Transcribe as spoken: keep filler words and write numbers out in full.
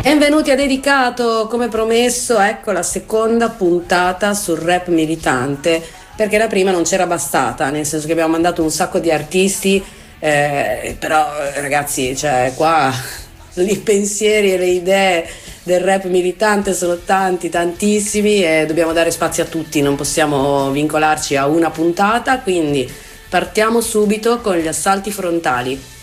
Benvenuti a Dedicato, come promesso, ecco la seconda puntata sul rap militante, perché la prima non c'era bastata, nel senso che abbiamo mandato un sacco di artisti, eh, però ragazzi, cioè qua i pensieri e le idee del rap militante sono tanti, tantissimi e dobbiamo dare spazio a tutti, non possiamo vincolarci a una puntata, quindi partiamo subito con gli assalti frontali.